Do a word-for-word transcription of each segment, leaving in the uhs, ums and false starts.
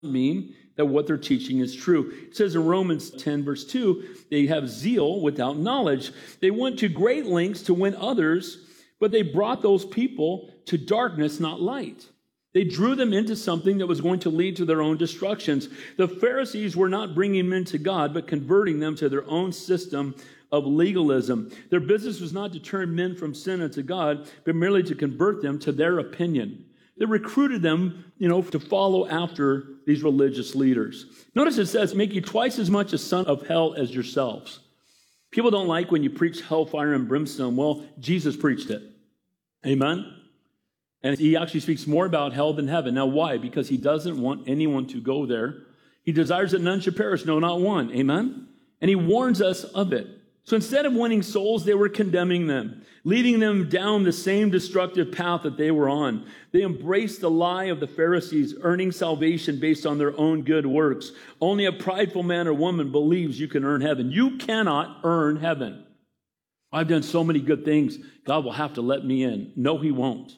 mean that what they're teaching is true. It says in Romans ten, verse two, they have zeal without knowledge. They went to great lengths to win others, but they brought those people to darkness, not light. They drew them into something that was going to lead to their own destructions. The Pharisees were not bringing men to God, but converting them to their own system of legalism. Their business was not to turn men from sin unto God, but merely to convert them to their opinion. They recruited them, you know, to follow after these religious leaders. Notice it says, make you twice as much a son of hell as yourselves. People don't like when you preach hellfire and brimstone. Well, Jesus preached it. Amen? And he actually speaks more about hell than heaven. Now, why? Because he doesn't want anyone to go there. He desires that none should perish, no, not one. Amen? And he warns us of it. So instead of winning souls, they were condemning them, leading them down the same destructive path that they were on. They embraced the lie of the Pharisees, earning salvation based on their own good works. Only a prideful man or woman believes you can earn heaven. You cannot earn heaven. I've done so many good things, God will have to let me in. No, he won't.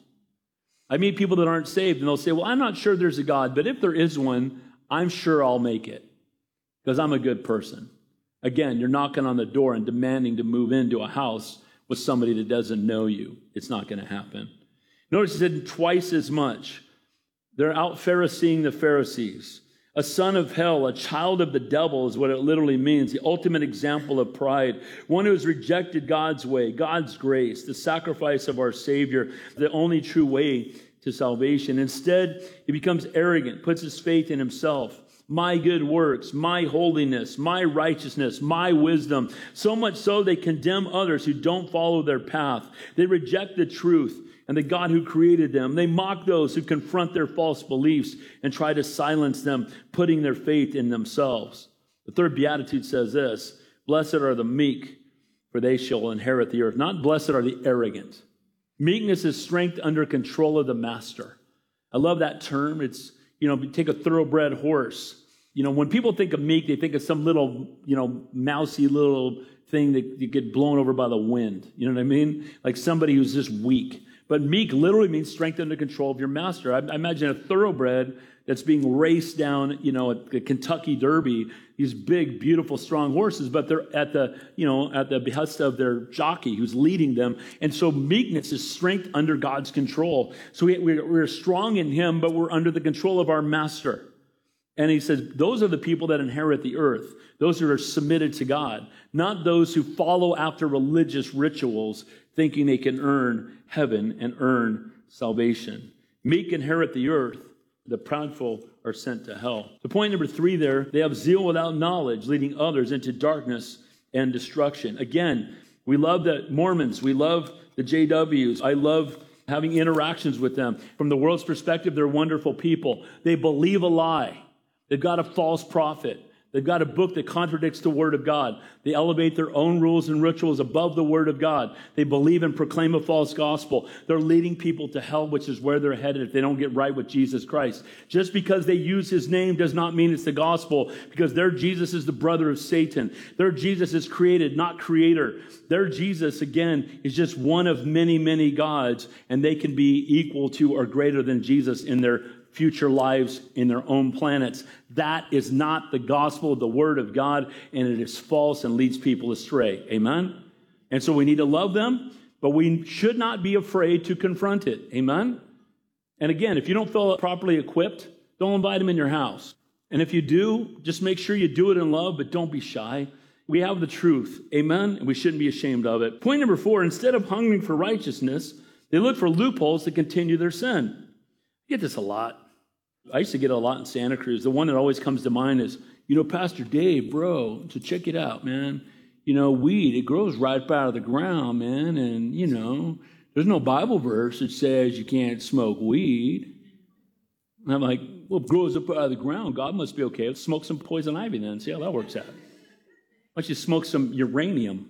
I meet people that aren't saved, and they'll say, well, I'm not sure there's a God, but if there is one, I'm sure I'll make it because I'm a good person. Again, you're knocking on the door and demanding to move into a house with somebody that doesn't know you. It's not going to happen. Notice it said twice as much. They're out Phariseeing the Pharisees. A son of hell, a child of the devil is what it literally means. The ultimate example of pride. One who has rejected God's way, God's grace, the sacrifice of our Savior, the only true way to salvation. Instead, he becomes arrogant, puts his faith in himself. My good works, my holiness, my righteousness, my wisdom. So much so they condemn others who don't follow their path. They reject the truth and the God who created them. They mock those who confront their false beliefs and try to silence them, putting their faith in themselves. The third beatitude says this, blessed are the meek, for they shall inherit the earth. Not blessed are the arrogant. Meekness is strength under control of the master. I love that term. It's, you know, take a thoroughbred horse. You know, when people think of meek, they think of some little, you know, mousy little thing that you get blown over by the wind. You know what I mean? Like somebody who's just weak. But meek literally means strength under control of your master. I, I imagine a thoroughbred that's being raced down, you know, at the Kentucky Derby, these big, beautiful, strong horses, but they're at the, you know, at the behest of their jockey who's leading them. And so meekness is strength under God's control. So we, we're, we're strong in him, but we're under the control of our master. And he says, those are the people that inherit the earth. Those who are submitted to God, not those who follow after religious rituals, thinking they can earn heaven and earn salvation. Meek inherit the earth. The proudful are sent to hell. So point number three there, they have zeal without knowledge, leading others into darkness and destruction. Again, we love the Mormons. We love the J Ws. I love having interactions with them. From the world's perspective, they're wonderful people. They believe a lie. They've got a false prophet. They've got a book that contradicts the Word of God. They elevate their own rules and rituals above the Word of God. They believe and proclaim a false gospel. They're leading people to hell, which is where they're headed if they don't get right with Jesus Christ. Just because they use his name does not mean it's the gospel, because their Jesus is the brother of Satan. Their Jesus is created, not creator. Their Jesus, again, is just one of many, many gods, and they can be equal to or greater than Jesus in their future lives in their own planets. That is not the gospel of the Word of God, and it is false and leads people astray. Amen? And so we need to love them, but we should not be afraid to confront it. Amen? And again, if you don't feel properly equipped, don't invite them in your house. And if you do, just make sure you do it in love, but don't be shy. We have the truth. Amen? And we shouldn't be ashamed of it. Point number four, instead of hungering for righteousness, they look for loopholes to continue their sin. I get this a lot. I used to get it a lot in Santa Cruz. The one that always comes to mind is, you know, Pastor Dave, bro, so check it out, man. You know, weed, it grows right up out of the ground, man. And, you know, there's no Bible verse that says you can't smoke weed. And I'm like, well, it grows up out of the ground. God must be okay. Let's smoke some poison ivy then. See how that works out. Why don't you smoke some uranium?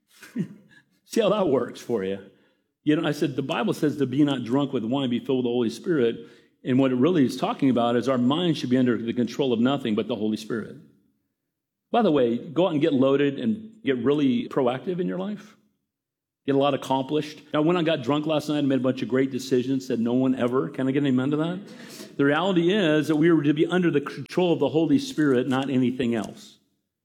See how that works for you. You know, I said, the Bible says to be not drunk with wine, be filled with the Holy Spirit. And what it really is talking about is our mind should be under the control of nothing but the Holy Spirit. By the way, go out and get loaded and get really proactive in your life. get a lot accomplished. I went and got drunk last night and made a bunch of great decisions, said no one ever. Can I get an amen to that? The reality is that we were to be under the control of the Holy Spirit, not anything else.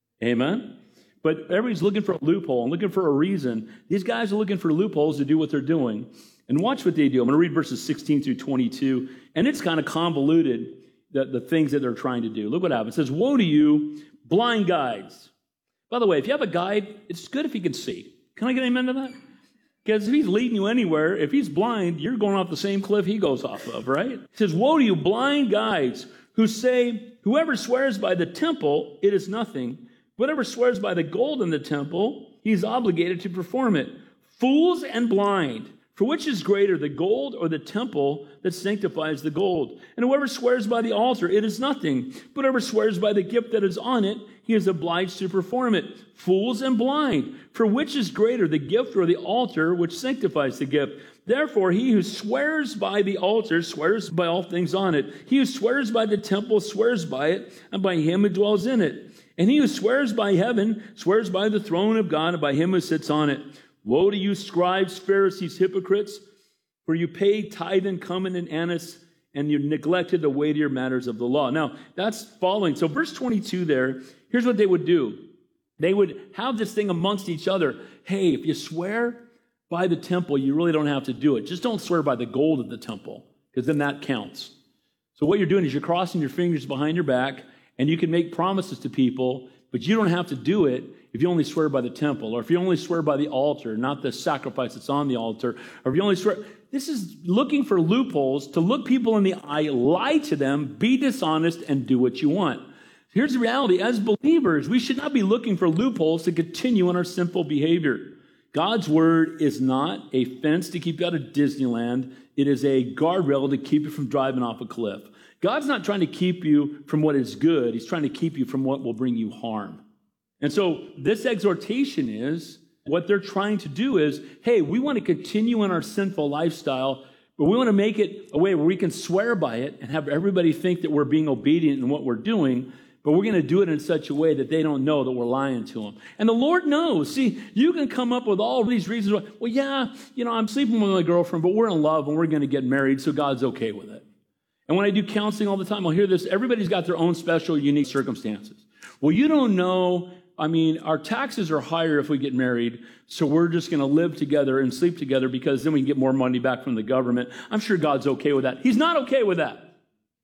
Amen? But everybody's looking for a loophole and looking for a reason. These guys are looking for loopholes to do what they're doing. And watch what they do. I'm going to read verses sixteen through twenty-two. And it's kind of convoluted, the, the things that they're trying to do. Look what happens. It says, woe to you, blind guides. By the way, if you have a guide, it's good if he can see. Can I get an amen to that? Because if he's leading you anywhere, if he's blind, you're going off the same cliff he goes off of, right? It says, woe to you, blind guides, who say, whoever swears by the temple, it is nothing. Whatever swears by the gold in the temple, he's obligated to perform it. Fools and blind, for which is greater, the gold or the temple that sanctifies the gold? And whoever swears by the altar, it is nothing. But whoever swears by the gift that is on it, he is obliged to perform it. Fools and blind, for which is greater, the gift or the altar which sanctifies the gift? Therefore, he who swears by the altar swears by all things on it. He who swears by the temple swears by it, and by him who dwells in it. And he who swears by heaven swears by the throne of God, and by him who sits on it. Woe to you, scribes, Pharisees, hypocrites, for you pay tithe and cumin and anise, and you neglected the weightier matters of the law. Now, that's following. So verse twenty-two there, here's what they would do. They would have this thing amongst each other. Hey, if you swear by the temple, you really don't have to do it. Just don't swear by the gold of the temple, because then that counts. So what you're doing is you're crossing your fingers behind your back, and you can make promises to people, but you don't have to do it if you only swear by the temple, or if you only swear by the altar, not the sacrifice that's on the altar, or if you only swear. This is looking for loopholes to look people in the eye, lie to them, be dishonest, and do what you want. Here's the reality. As believers, we should not be looking for loopholes to continue in our sinful behavior. God's word is not a fence to keep you out of Disneyland. It is a guardrail to keep you from driving off a cliff. God's not trying to keep you from what is good. He's trying to keep you from what will bring you harm. And so this exhortation is, what they're trying to do is, hey, we want to continue in our sinful lifestyle, but we want to make it a way where we can swear by it and have everybody think that we're being obedient in what we're doing, but we're going to do it in such a way that they don't know that we're lying to them. And the Lord knows. See, you can come up with all these reasons. Why, well, yeah, you know, I'm sleeping with my girlfriend, but we're in love and we're going to get married, so God's okay with it. And when I do counseling all the time, I'll hear this. Everybody's got their own special, unique circumstances. Well, you don't know. I mean, our taxes are higher if we get married, so we're just going to live together and sleep together because then we can get more money back from the government. I'm sure God's okay with that. He's not okay with that.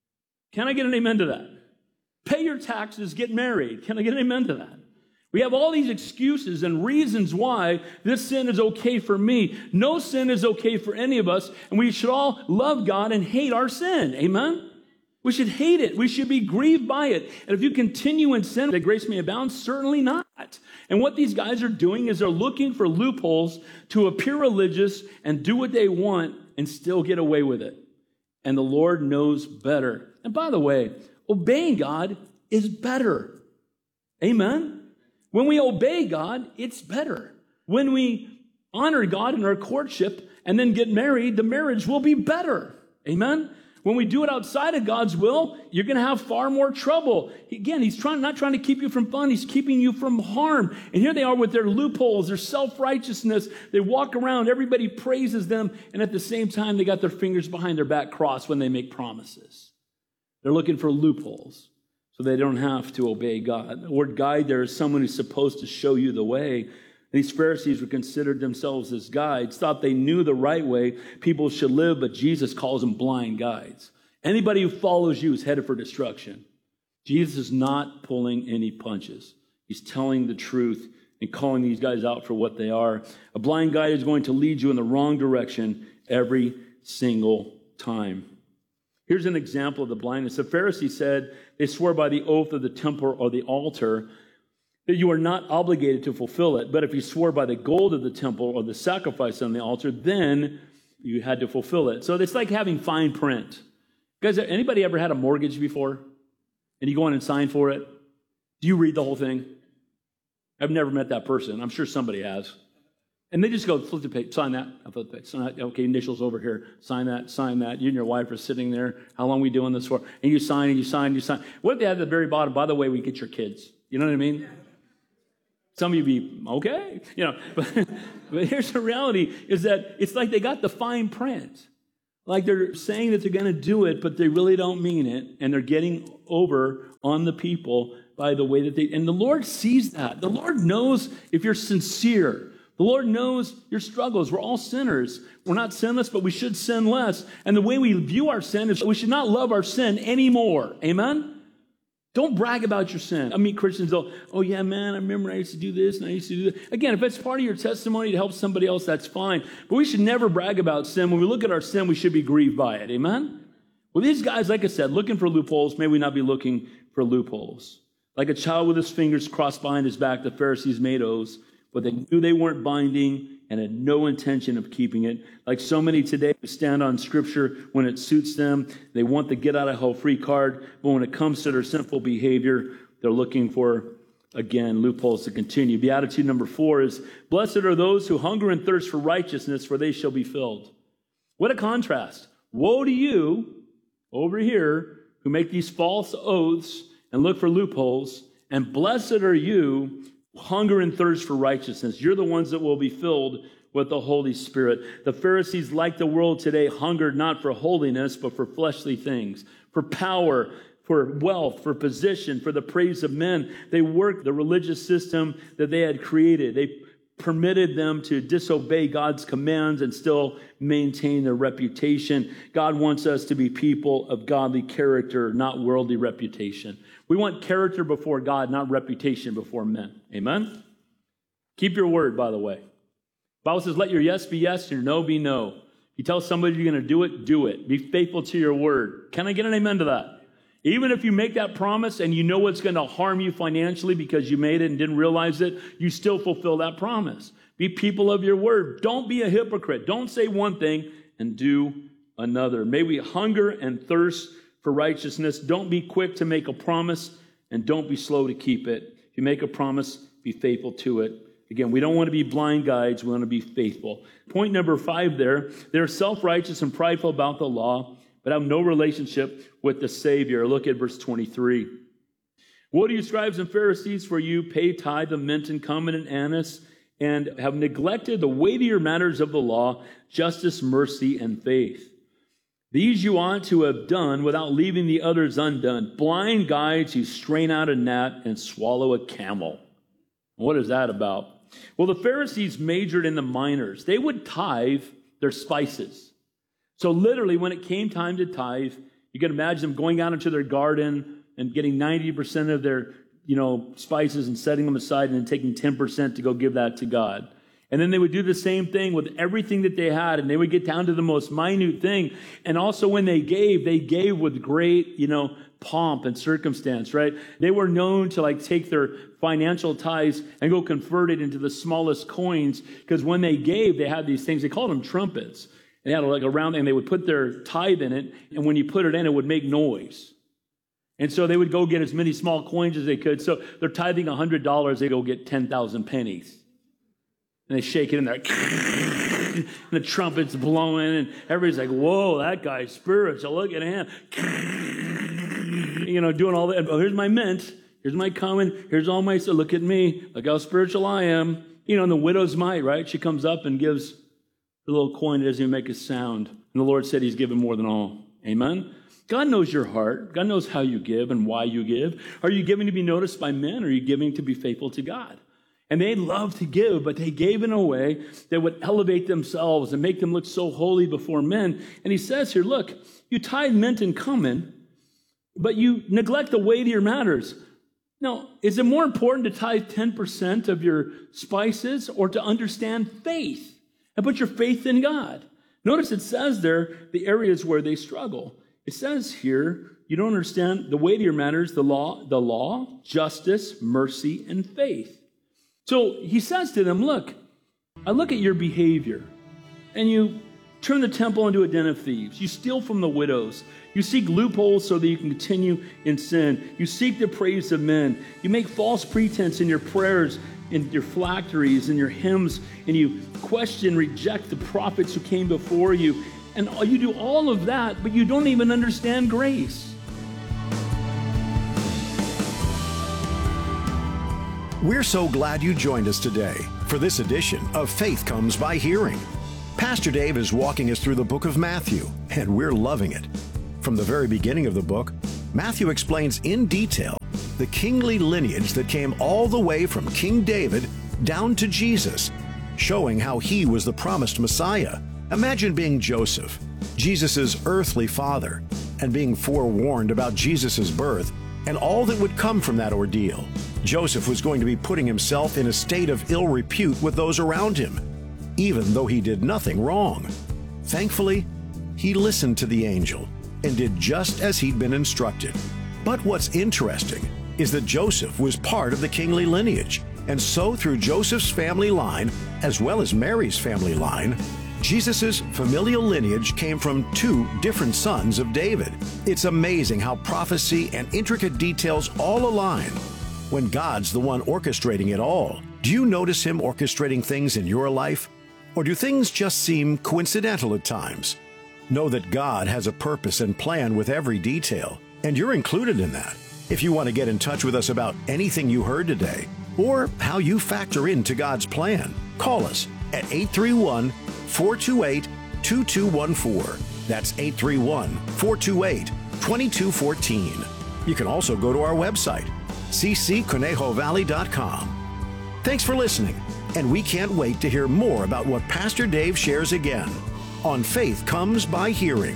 Can I get an amen to that? Pay your taxes, get married. Can I get an amen to that? We have all these excuses and reasons why this sin is okay for me. No sin is okay for any of us, and we should all love God and hate our sin. Amen? We should hate it. We should be grieved by it. And if you continue in sin, that grace may abound, certainly not. And what these guys are doing is they're looking for loopholes to appear religious and do what they want and still get away with it. And the Lord knows better. And by the way, obeying God is better. Amen? When we obey God, it's better. When we honor God in our courtship and then get married, the marriage will be better. Amen? When we do it outside of God's will, you're going to have far more trouble. Again, he's trying, not trying to keep you from fun. He's keeping you from harm. And here they are with their loopholes, their self-righteousness. They walk around. Everybody praises them. And at the same time, they got their fingers behind their back crossed when they make promises. They're looking for loopholes so they don't have to obey God. The word guide there is someone who's supposed to show you the way. These Pharisees were considered themselves as guides, thought they knew the right way people should live, but Jesus calls them blind guides. Anybody who follows you is headed for destruction. Jesus is not pulling any punches. He's telling the truth and calling these guys out for what they are. A blind guide is going to lead you in the wrong direction every single time. Here's an example of the blindness. The Pharisee said they swore by the oath of the temple or the altar that you are not obligated to fulfill it. But if you swore by the gold of the temple or the sacrifice on the altar, then you had to fulfill it. So it's like having fine print. Guys, anybody ever had a mortgage before? And you go in and sign for it? Do you read the whole thing? I've never met that person. I'm sure somebody has. And they just go, flip the page, sign that, I'll flip the page, sign that. Okay, initials over here, sign that, sign that. You and your wife are sitting there. How long are we doing this for? And you sign, and you sign, and you sign. What if they had at the very bottom, by the way, we get your kids? You know what I mean? Some of you be, okay, you know, but, but here's the reality is that it's like they got the fine print. Like they're saying that they're going to do it, but they really don't mean it. And they're getting over on the people by the way that they, and the Lord sees that. The Lord knows if you're sincere. The Lord knows your struggles. We're all sinners. We're not sinless, but we should sin less. And the way we view our sin is we should not love our sin anymore. Amen? Don't brag about your sin. I meet Christians, they'll, oh yeah, man, I remember I used to do this and I used to do that. Again, if it's part of your testimony to help somebody else, that's fine. But we should never brag about sin. When we look at our sin, we should be grieved by it. Amen? Well, these guys, like I said, looking for loopholes, may we not be looking for loopholes. Like a child with his fingers crossed behind his back, the Pharisees made oaths, but they knew they weren't binding and had no intention of keeping it. Like so many today who stand on Scripture when it suits them. They want the get-out-of-hell-free card, but when it comes to their sinful behavior, they're looking for, again, loopholes to continue. Beatitude number four is, blessed are those who hunger and thirst for righteousness, for they shall be filled. What a contrast. Woe to you, over here, who make these false oaths and look for loopholes, and blessed are you hunger and thirst for righteousness. You're the ones that will be filled with the Holy Spirit. The Pharisees, like the world today, hungered not for holiness, but for fleshly things, for power, for wealth, for position, for the praise of men. They worked the religious system that they had created. They permitted them to disobey God's commands and still maintain their reputation. God wants us to be people of godly character, not worldly reputation. We want character before God, not reputation before men. Amen? Keep your word, by the way. The Bible says, let your yes be yes, and your no be no. If you tell somebody you're going to do it, do it. Be faithful to your word. Can I get an amen to that? Even if you make that promise and you know it's going to harm you financially because you made it and didn't realize it, you still fulfill that promise. Be people of your word. Don't be a hypocrite. Don't say one thing and do another. May we hunger and thirst for righteousness. Don't be quick to make a promise and don't be slow to keep it. If you make a promise, be faithful to it. Again, we don't want to be blind guides. We want to be faithful. Point number five there, they're self-righteous and prideful about the law, but have no relationship with the Savior. Look at verse twenty-three. What do you, scribes and Pharisees, for you pay tithe of mint and cumin and anise, and have neglected the weightier matters of the law, justice, mercy, and faith. These you ought to have done without leaving the others undone. Blind guides who strain out a gnat and swallow a camel. What is that about? Well, the Pharisees majored in the minors. They would tithe their spices. So literally, when it came time to tithe, you can imagine them going out into their garden and getting ninety percent of their, you know, spices and setting them aside and then taking ten percent to go give that to God. And then they would do the same thing with everything that they had, and they would get down to the most minute thing. And also when they gave, they gave with great, you know, pomp and circumstance, right? They were known to like take their financial tithes and go convert it into the smallest coins, because when they gave, they had these things, they called them trumpets. They had like a round, and they would put their tithe in it, and when you put it in, it would make noise. And so they would go get as many small coins as they could. So they're tithing one hundred dollars, they go get ten thousand pennies. And they shake it in there. And the trumpet's blowing, and everybody's like, whoa, that guy's spiritual. Look at him. You know, doing all that. Oh, here's my mint. Here's my cumin. Here's all my, so look at me. Look how spiritual I am. You know, and the widow's mite, right? She comes up and gives the little coin that doesn't even make a sound. And the Lord said he's given more than all. Amen? God knows your heart. God knows how you give and why you give. Are you giving to be noticed by men, or are you giving to be faithful to God? And they loved to give, but they gave in a way that would elevate themselves and make them look so holy before men. And he says here, look, you tithe mint and cumin, but you neglect the weightier matters. Now, is it more important to tithe ten percent of your spices or to understand faith and put your faith in God? Notice it says there the areas where they struggle. It says here, you don't understand the weightier matters, the law, the law, justice, mercy, and faith. So he says to them, look, I look at your behavior, and you turn the temple into a den of thieves. You steal from the widows. You seek loopholes so that you can continue in sin. You seek the praise of men. You make false pretense in your prayers, in your phylacteries, in your hymns, and you question, reject the prophets who came before you. And you do all of that, but you don't even understand grace. We're so glad you joined us today for this edition of Faith Comes by Hearing. Pastor Dave is walking us through the book of Matthew, and we're loving it. From the very beginning of the book, Matthew explains in detail the kingly lineage that came all the way from King David down to Jesus, showing how he was the promised Messiah. Imagine being Joseph, Jesus' earthly father, and being forewarned about Jesus' birth and all that would come from that ordeal. Joseph was going to be putting himself in a state of ill repute with those around him, even though he did nothing wrong. Thankfully, he listened to the angel and did just as he'd been instructed. But what's interesting is that Joseph was part of the kingly lineage, and so through Joseph's family line, as well as Mary's family line, Jesus' familial lineage came from two different sons of David. It's amazing how prophecy and intricate details all align when God's the one orchestrating it all. Do you notice Him orchestrating things in your life? Or do things just seem coincidental at times? Know that God has a purpose and plan with every detail, and you're included in that. If you want to get in touch with us about anything you heard today, or how you factor into God's plan, call us at eight three one, four two eight, two two one four. That's eight three one, four two eight, two two one four. You can also go to our website, c c conejo valley dot com. Thanks for listening, and we can't wait to hear more about what Pastor Dave shares again on Faith Comes by Hearing.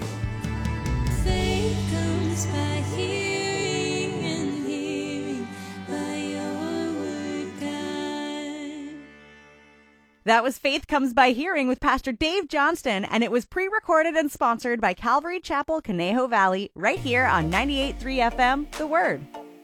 Faith comes by hearing, and hearing by your word, God. That was Faith Comes by Hearing with Pastor Dave Johnston, and it was pre-recorded and sponsored by Calvary Chapel, Conejo Valley, right here on ninety-eight point three F M, The Word.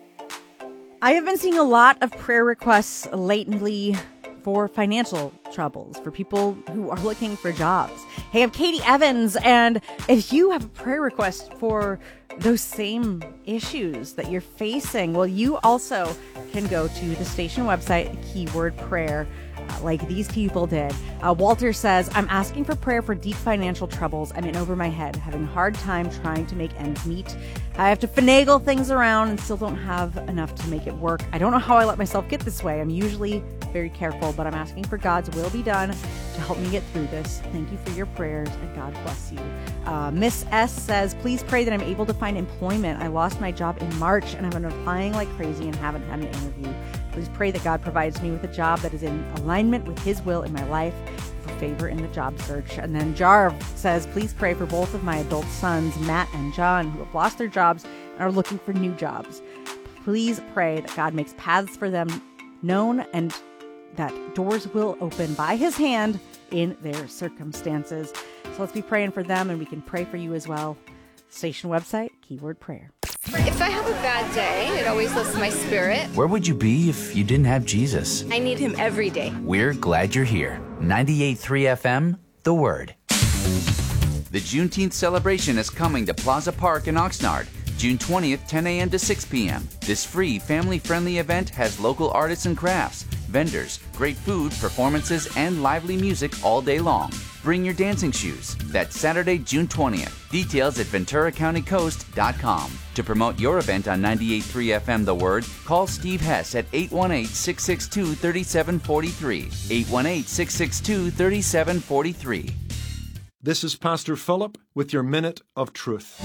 I have been seeing a lot of prayer requests lately for financial troubles, for people who are looking for jobs. Hey, I'm Katie Evans, and if you have a prayer request for those same issues that you're facing, well, you also can go to the station website, keyword prayer, uh, like these people did. Uh, Walter says, I'm asking for prayer for deep financial troubles. I'm in over my head, having a hard time trying to make ends meet. I have to finagle things around and still don't have enough to make it work. I don't know how I let myself get this way. I'm usually very careful, but I'm asking for God's will be done to help me get through this. Thank you for your prayers, and God bless you. Uh, Miss S says, please pray that I'm able to find employment. I lost my job in March, and I've been applying like crazy and haven't had an interview. Please pray that God provides me with a job that is in alignment with His will in my life, for favor in the job search. And then Jarv says, please pray for both of my adult sons, Matt and John, who have lost their jobs and are looking for new jobs. Please pray that God makes paths for them known and that doors will open by His hand in their circumstances. So let's be praying for them, and we can pray for you as well. Station website, keyword prayer. If I have a bad day, it always lifts my spirit. Where would you be if you didn't have Jesus? I need Him every day. We're glad you're here. ninety-eight point three F M, The Word. The Juneteenth celebration is coming to Plaza Park in Oxnard, June twentieth, ten a.m. to six p.m. This free, family-friendly event has local artists and crafts, vendors, great food, performances, and lively music all day long. Bring your dancing shoes. That's Saturday, June twentieth. Details at ventura county coast dot com. To promote your event on ninety-eight point three F M The Word, call Steve Hess at eight one eight, six six two, three seven four three. eight one eight, six six two, three seven four three. This is Pastor Philip with your Minute of Truth.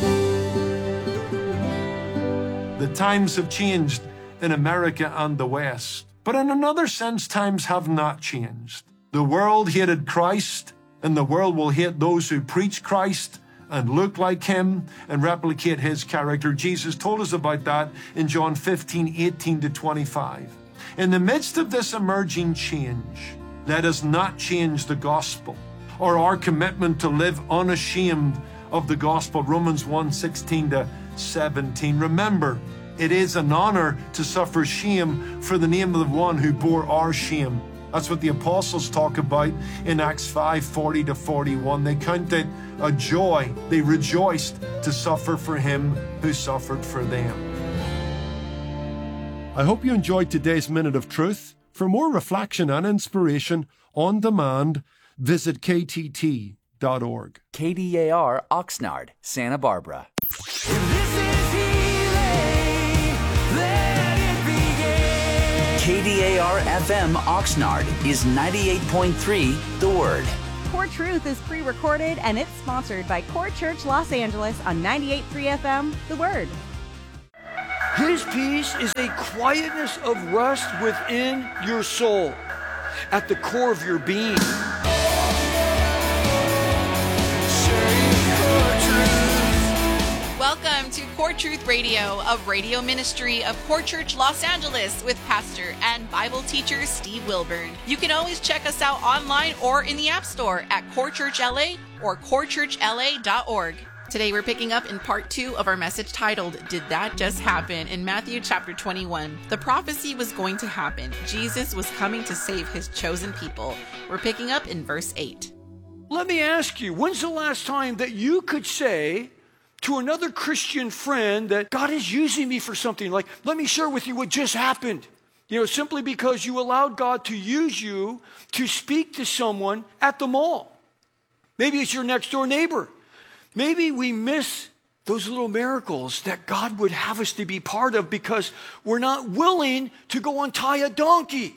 The times have changed in America and the West, but in another sense, times have not changed. The world hated Christ, and the world will hate those who preach Christ and look like Him and replicate His character. Jesus told us about that in John fifteen, eighteen to twenty-five. In the midst of this emerging change, let us not change the gospel or our commitment to live unashamed of the gospel. Romans one, sixteen to seventeen. Remember, it is an honor to suffer shame for the name of the one who bore our shame. That's what the apostles talk about in Acts five, forty to forty-one. They counted a joy. They rejoiced to suffer for Him who suffered for them. I hope you enjoyed today's Minute of Truth. For more reflection and inspiration on demand, visit K T T dot org. K D A R Oxnard, Santa Barbara. K D A R F M Oxnard is ninety-eight point three The Word. Core Truth is pre-recorded and it's sponsored by Core Church Los Angeles on ninety-eight point three F M The Word. His peace is a quietness of rest within your soul, at the core of your being. Welcome to Core Truth Radio, a radio ministry of Core Church Los Angeles with pastor and Bible teacher Steve Wilburn. You can always check us out online or in the App Store at Core Church L A or core church L A dot org. Today we're picking up in part two of our message titled, Did That Just Happen? In Matthew chapter twenty-one. The prophecy was going to happen. Jesus was coming to save his chosen people. We're picking up in verse eight. Let me ask you, when's the last time that you could say to another Christian friend that God is using me for something? Like, let me share with you what just happened. You know, simply because you allowed God to use you to speak to someone at the mall. Maybe it's your next door neighbor. Maybe we miss those little miracles that God would have us to be part of because we're not willing to go untie a donkey.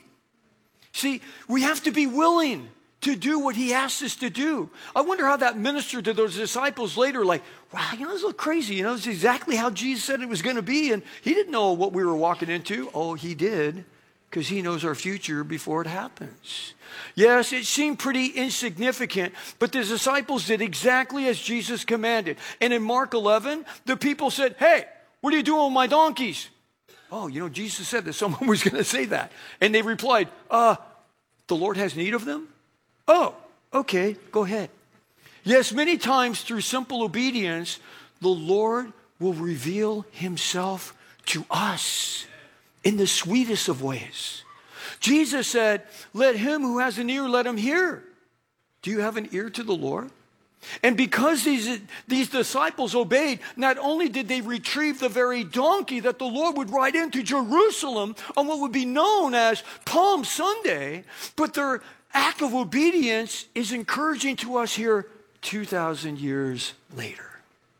See, we have to be willing to do what he asks us to do. I wonder how that ministered to those disciples later, like, wow, you know, this is a little crazy. You know, it's exactly how Jesus said it was going to be, and he didn't know what we were walking into. Oh, he did, because he knows our future before it happens. Yes, it seemed pretty insignificant, but the disciples did exactly as Jesus commanded. And in Mark eleven, the people said, hey, what are you doing with my donkeys? Oh, you know, Jesus said that someone was going to say that. And they replied, uh, the Lord has need of them? Oh, okay, go ahead. Yes, many times through simple obedience, the Lord will reveal himself to us in the sweetest of ways. Jesus said, let him who has an ear, let him hear. Do you have an ear to the Lord? And because these, these disciples obeyed, not only did they retrieve the very donkey that the Lord would ride into Jerusalem on what would be known as Palm Sunday, but their act of obedience is encouraging to us here two thousand years later.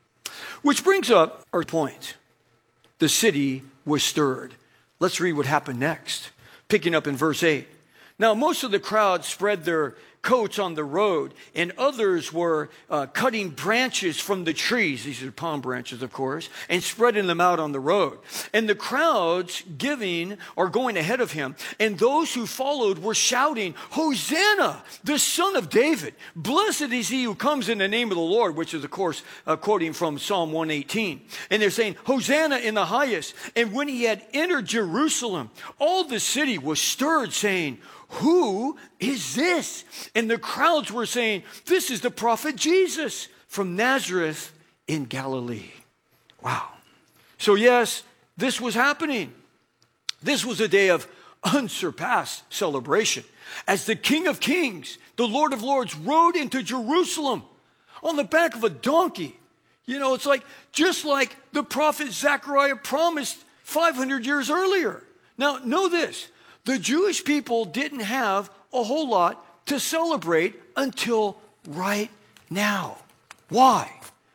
Which brings up our point. The city was stirred. Let's read what happened next. Picking up in verse eight. Now, most of the crowd spread their coats on the road, and others were uh, cutting branches from the trees. These are palm branches, of course, and spreading them out on the road. And the crowds giving or going ahead of him, and those who followed were shouting, Hosanna, the Son of David. Blessed is he who comes in the name of the Lord, which is, of course, uh, quoting from Psalm one eighteen. And they're saying, Hosanna in the highest. And when he had entered Jerusalem, all the city was stirred, saying, who is this? And the crowds were saying, this is the prophet Jesus from Nazareth in Galilee. Wow. So yes, this was happening. This was a day of unsurpassed celebration as the King of Kings, the Lord of Lords, rode into Jerusalem on the back of a donkey. You know, it's like just like the prophet Zechariah promised five hundred years earlier. Now, know this. The Jewish people didn't have a whole lot to celebrate until right now. Why?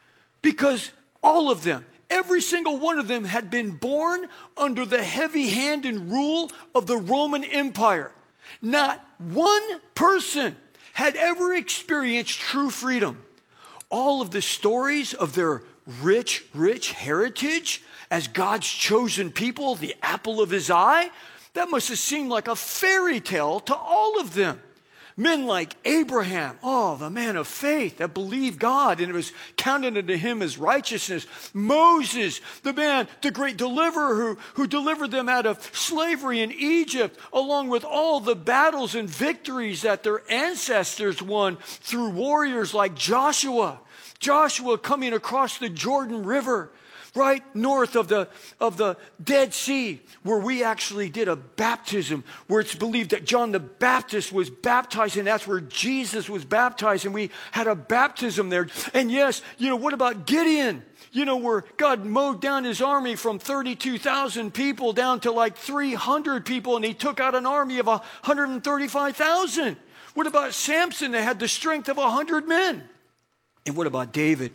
Because all of them, every single one of them had been born under the heavy hand and rule of the Roman Empire. Not one person had ever experienced true freedom. All of the stories of their rich, rich heritage as God's chosen people, the apple of his eye, that must have seemed like a fairy tale to all of them. Men like Abraham, oh, the man of faith that believed God and it was counted unto him as righteousness. Moses, the man, the great deliverer who, who delivered them out of slavery in Egypt, along with all the battles and victories that their ancestors won through warriors like Joshua. Joshua coming across the Jordan River, right north of the, of the Dead Sea, where we actually did a baptism, where it's believed that John the Baptist was baptized, and that's where Jesus was baptized, and we had a baptism there. And yes, you know, what about Gideon? You know, where God mowed down his army from thirty-two thousand people down to like three hundred people, and he took out an army of one hundred thirty-five thousand. What about Samson that had the strength of one hundred men? And what about David,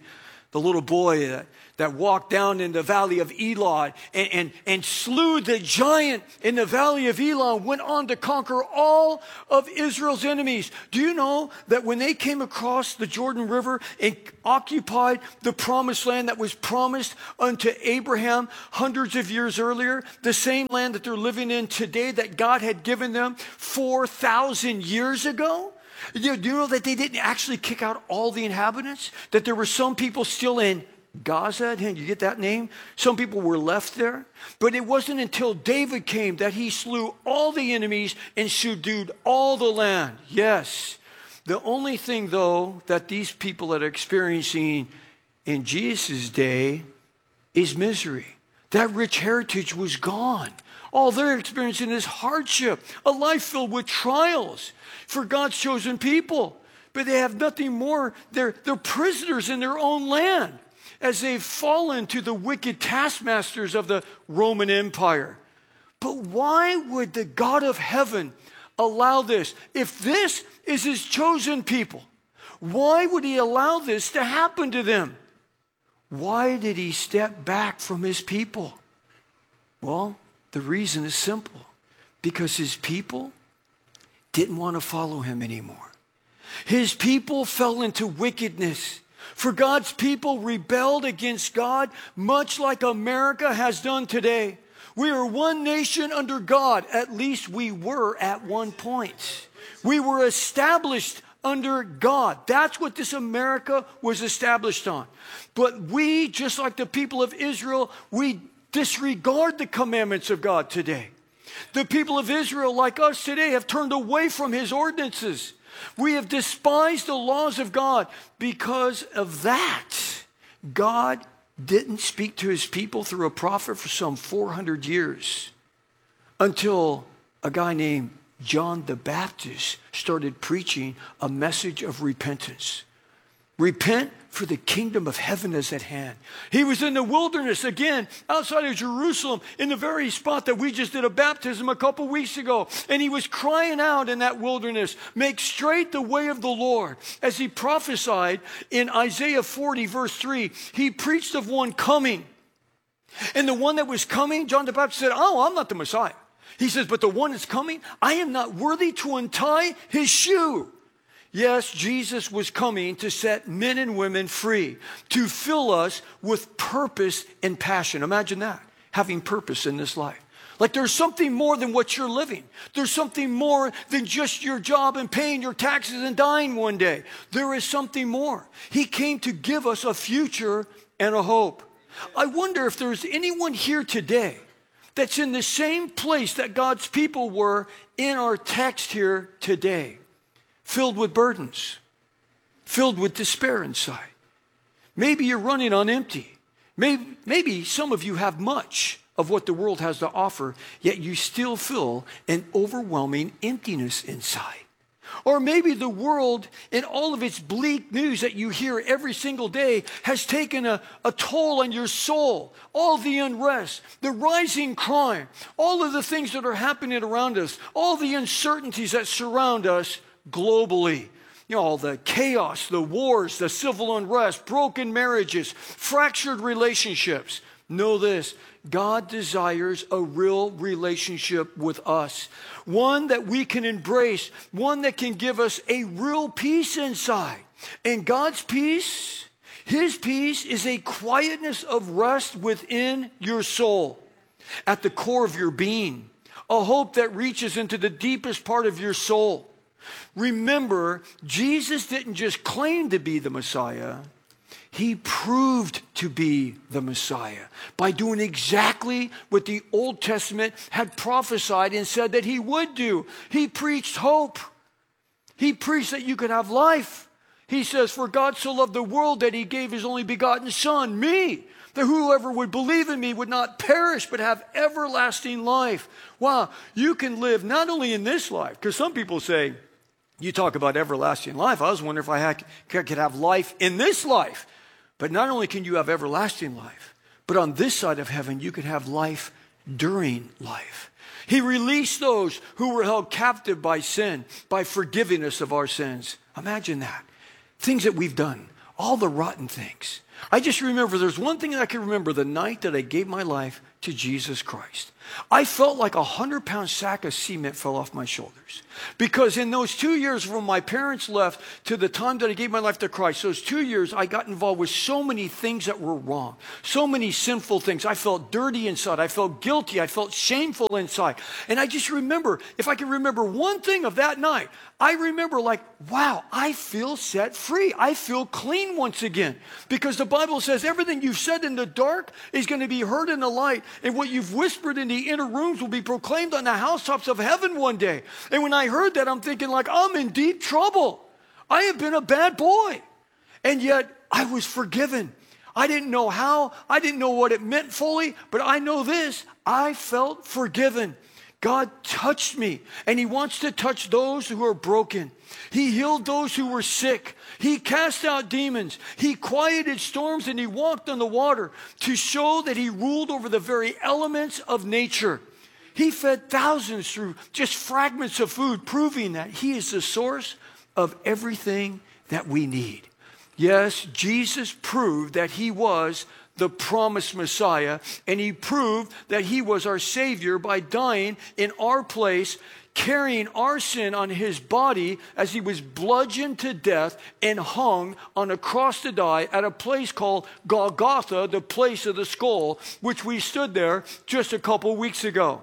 The little boy that, that walked down in the valley of Elah and, and, and slew the giant in the valley of Elah, went on to conquer all of Israel's enemies. Do you know that when they came across the Jordan River and occupied the promised land that was promised unto Abraham hundreds of years earlier, the same land that they're living in today that God had given them four thousand years ago? Do you know that they didn't actually kick out all the inhabitants? That there were some people still in Gaza? You get that name? Some people were left there. But it wasn't until David came that he slew all the enemies and subdued all the land. Yes. The only thing, though, that these people are experiencing in Jesus' day is misery. That rich heritage was gone. All they're experiencing is hardship, a life filled with trials for God's chosen people. But they have nothing more. They're, they're prisoners in their own land as they've fallen to the wicked taskmasters of the Roman Empire. But why would the God of heaven allow this? If this is his chosen people, why would he allow this to happen to them? Why did he step back from his people? Well, the reason is simple. Because his people didn't want to follow him anymore. His people fell into wickedness. For God's people rebelled against God, much like America has done today. We are one nation under God. At least we were at one point. We were established under God. That's what this America was established on. But we, just like the people of Israel, we disregard the commandments of God today. The people of Israel, like us today, have turned away from his ordinances. We have despised the laws of God. Because of that, God didn't speak to his people through a prophet for some four hundred years until a guy named John the Baptist started preaching a message of repentance. Repent, for the kingdom of heaven is at hand. He was in the wilderness again, outside of Jerusalem, in the very spot that we just did a baptism a couple weeks ago. And he was crying out in that wilderness, make straight the way of the Lord. As he prophesied in Isaiah forty, verse three, he preached of one coming. And the one that was coming, John the Baptist said, oh, I'm not the Messiah. He says, but the one that's coming, I am not worthy to untie his shoe. Yes, Jesus was coming to set men and women free, to fill us with purpose and passion. Imagine that, having purpose in this life. Like there's something more than what you're living. There's something more than just your job and paying your taxes and dying one day. There is something more. He came to give us a future and a hope. I wonder if there's anyone here today that's in the same place that God's people were in our text here today. Filled with burdens, filled with despair inside. Maybe you're running on empty. Maybe, maybe some of you have much of what the world has to offer, yet you still feel an overwhelming emptiness inside. Or maybe the world and all of its bleak news that you hear every single day has taken a, a toll on your soul. All the unrest, the rising crime, all of the things that are happening around us, all the uncertainties that surround us globally. You know, all the chaos, the wars, the civil unrest, broken marriages, fractured relationships. Know this, God desires a real relationship with us. One that we can embrace, one that can give us a real peace inside. And God's peace, his peace is a quietness of rest within your soul, at the core of your being, a hope that reaches into the deepest part of your soul. Remember, Jesus didn't just claim to be the Messiah. He proved to be the Messiah by doing exactly what the Old Testament had prophesied and said that he would do. He preached hope. He preached that you could have life. He says, for God so loved the world that he gave his only begotten Son, me, that whoever would believe in me would not perish but have everlasting life. Wow, you can live not only in this life, because some people say, you talk about everlasting life. I was wondering if I had, could have life in this life. But not only can you have everlasting life, but on this side of heaven, you can have life during life. He released those who were held captive by sin, by forgiving us of our sins. Imagine that. Things that we've done, all the rotten things. I just remember there's one thing that I can remember the night that I gave my life to Jesus Christ. I felt like a hundred pound sack of cement fell off my shoulders. Because in those two years from my parents left to the time that I gave my life to Christ, those two years I got involved with so many things that were wrong. So many sinful things. I felt dirty inside. I felt guilty. I felt shameful inside. And I just remember, if I can remember one thing of that night, I remember like, wow, I feel set free. I feel clean once again. Because the Bible says everything you've said in the dark is going to be heard in the light. And what you've whispered in the inner rooms will be proclaimed on the housetops of heaven one day. And when I heard that, I'm thinking like, I'm in deep trouble. I have been a bad boy. And yet I was forgiven. I didn't know how. I didn't know what it meant fully. But I know this. I felt forgiven. God touched me, and he wants to touch those who are broken. He healed those who were sick. He cast out demons. He quieted storms, and he walked on the water to show that he ruled over the very elements of nature. He fed thousands through just fragments of food, proving that he is the source of everything that we need. Yes, Jesus proved that he was the promised Messiah, and he proved that he was our Savior by dying in our place, carrying our sin on his body as he was bludgeoned to death and hung on a cross to die at a place called Golgotha, the place of the skull, which we stood there just a couple weeks ago.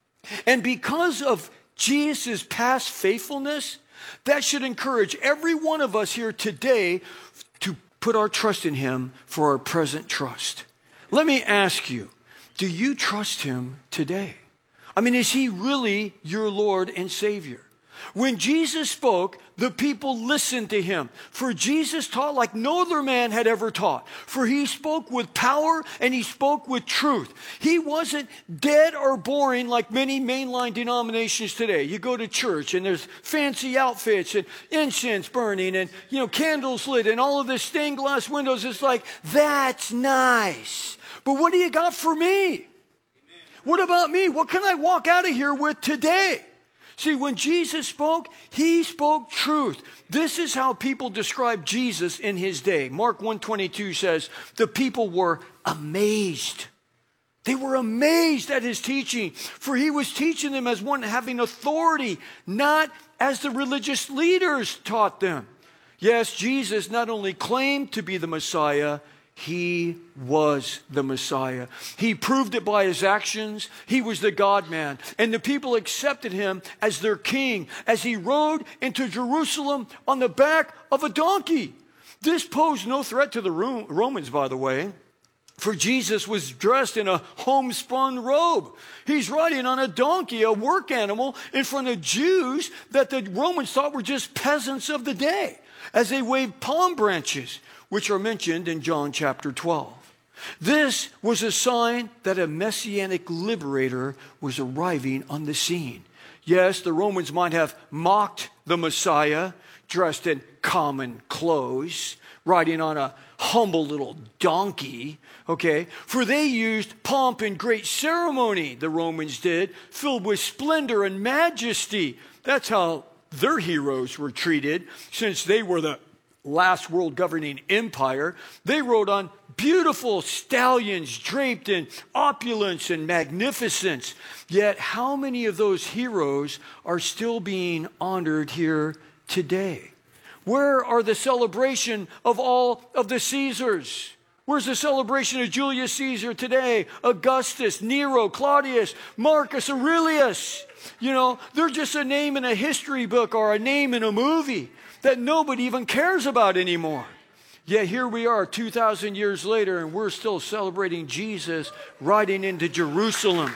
And because of Jesus' past faithfulness, that should encourage every one of us here today to put our trust in him for our present trust. Let me ask you, do you trust him today? I mean, is he really your Lord and Savior? When Jesus spoke, the people listened to him. For Jesus taught like no other man had ever taught. For he spoke with power and he spoke with truth. He wasn't dead or boring like many mainline denominations today. You go to church and there's fancy outfits and incense burning and, you know, candles lit and all of this stained glass windows. It's like, that's nice. But what do you got for me? Amen. What about me? What can I walk out of here with today? See, when Jesus spoke, he spoke truth. This is how people describe Jesus in his day. Mark one twenty-two says, the people were amazed. They were amazed at his teaching, for he was teaching them as one having authority, not as the religious leaders taught them. Yes, Jesus not only claimed to be the Messiah, he was the Messiah. He proved it by his actions. He was the God-man. And the people accepted him as their king as he rode into Jerusalem on the back of a donkey. This posed no threat to the Romans, by the way, for Jesus was dressed in a homespun robe. He's riding on a donkey, a work animal, in front of Jews that the Romans thought were just peasants of the day, as they waved palm branches, which are mentioned in John chapter twelve. This was a sign that a messianic liberator was arriving on the scene. Yes, the Romans might have mocked the Messiah, dressed in common clothes, riding on a humble little donkey, okay? For they used pomp and great ceremony, the Romans did, filled with splendor and majesty. That's how their heroes were treated, since they were the last world governing empire. They rode on beautiful stallions draped in opulence and magnificence. Yet how many of those heroes are still being honored here today? Where are the celebration of all of the Caesars? Where's the celebration of Julius Caesar today? Augustus, Nero, Claudius, Marcus Aurelius. You know, they're just a name in a history book or a name in a movie that nobody even cares about anymore. Yet here we are two thousand years later and we're still celebrating Jesus riding into Jerusalem.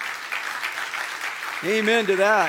Amen to that.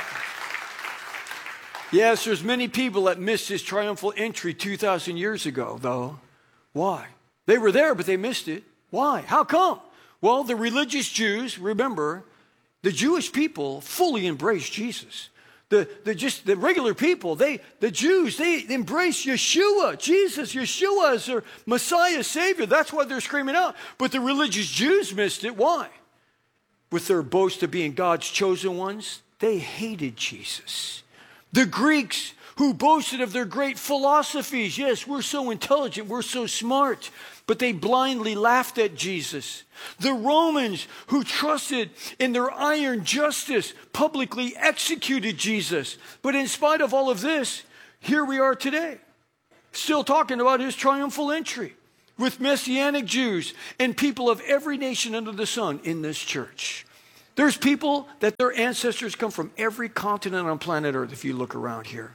Yes, there's many people that missed his triumphal entry two thousand years ago, though. Why? They were there, but they missed it. Why? How come? Well, the religious Jews, remember, the Jewish people fully embraced Jesus. The, the just the regular people, they the Jews, they embrace Yeshua, Jesus, Yeshua as their Messiah, Savior. That's why they're screaming out. But the religious Jews missed it. Why? With their boast of being God's chosen ones, they hated Jesus. The Greeks, who boasted of their great philosophies. Yes, we're so intelligent, we're so smart. But they blindly laughed at Jesus. The Romans, who trusted in their iron justice, publicly executed Jesus. But in spite of all of this, here we are today, still talking about his triumphal entry with Messianic Jews and people of every nation under the sun in this church. There's people that their ancestors come from every continent on planet Earth, if you look around here.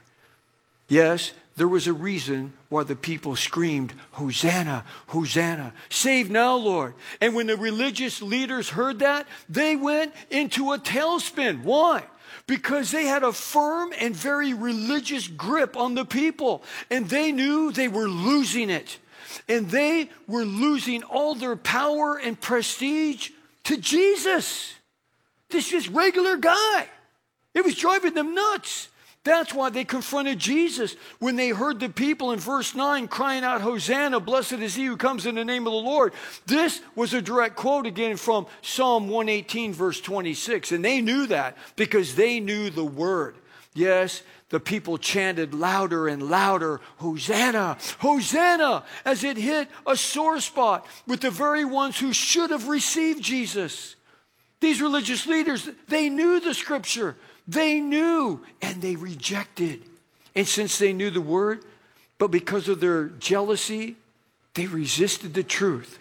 Yes, there was a reason why the people screamed, Hosanna, Hosanna, save now, Lord. And when the religious leaders heard that, they went into a tailspin. Why? Because they had a firm and very religious grip on the people. And they knew they were losing it. And they were losing all their power and prestige to Jesus. This just regular guy. It was driving them nuts. That's why they confronted Jesus when they heard the people in verse nine crying out, Hosanna, blessed is he who comes in the name of the Lord. This was a direct quote again from Psalm one eighteen, verse twenty-six. And they knew that because they knew the word. Yes, the people chanted louder and louder, Hosanna, Hosanna, as it hit a sore spot with the very ones who should have received Jesus. These religious leaders, they knew the scripture. They knew and they rejected. And since they knew the word, but because of their jealousy, they resisted the truth.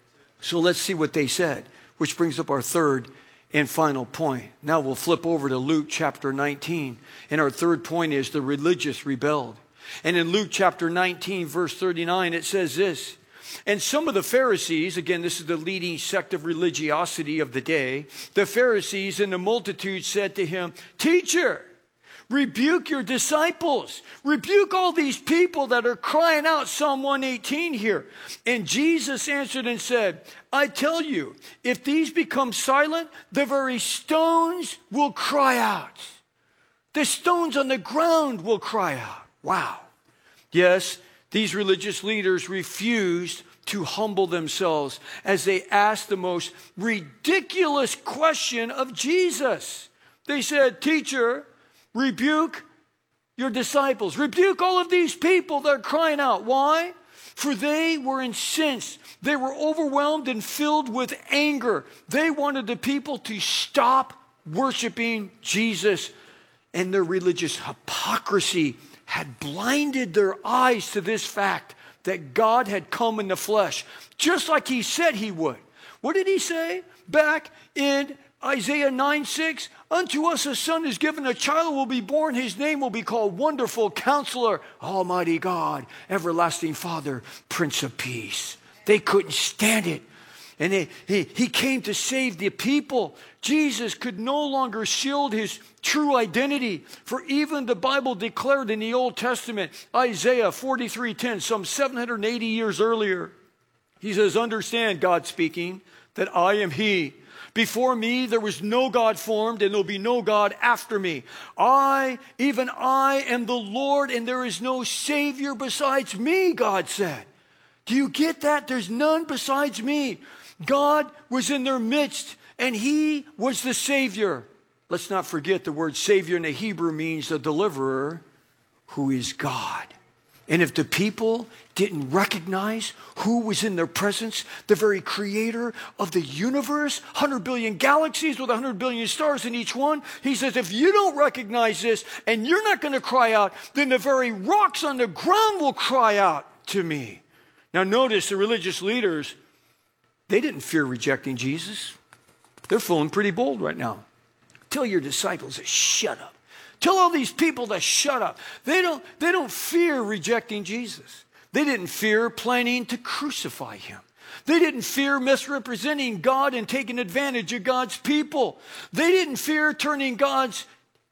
So let's see what they said, which brings up our third and final point. Now we'll flip over to Luke chapter nineteen. And our third point is the religious rebelled. And in Luke chapter nineteen, verse thirty-nine, it says this. And some of the Pharisees, again, this is the leading sect of religiosity of the day, the Pharisees and the multitude said to him, Teacher, rebuke your disciples. Rebuke all these people that are crying out, Psalm one eighteen here. And Jesus answered and said, I tell you, if these become silent, the very stones will cry out. The stones on the ground will cry out. Wow. Yes, these religious leaders refused to humble themselves as they asked the most ridiculous question of Jesus. They said, Teacher, rebuke your disciples. Rebuke all of these people that are crying out. Why? For they were incensed. They were overwhelmed and filled with anger. They wanted the people to stop worshiping Jesus. And their religious hypocrisy had blinded their eyes to this fact that God had come in the flesh, just like he said he would. What did he say back in Isaiah nine six? Unto us a son is given, a child will be born, his name will be called Wonderful Counselor, Almighty God, Everlasting Father, Prince of Peace. They couldn't stand it. And they, he, he came to save the people. Jesus could no longer shield his true identity. For even the Bible declared in the Old Testament, Isaiah forty-three ten, some seven hundred eighty years earlier, he says, understand, God speaking, that I am he. Before me there was no God formed, and there'll be no God after me. I, even I, am the Lord, and there is no Savior besides me, God said. Do you get that? There's none besides me. God was in their midst, and he was the Savior. Let's not forget the word Savior in the Hebrew means the deliverer, who is God. And if the people didn't recognize who was in their presence, the very creator of the universe, one hundred billion galaxies with one hundred billion stars in each one, he says, if you don't recognize this and you're not going to cry out, then the very rocks on the ground will cry out to me. Now notice the religious leaders, they didn't fear rejecting Jesus. They're feeling pretty bold right now. Tell your disciples to shut up. Tell all these people to shut up. They don't, they don't fear rejecting Jesus. They didn't fear planning to crucify him. They didn't fear misrepresenting God and taking advantage of God's people. They didn't fear turning God's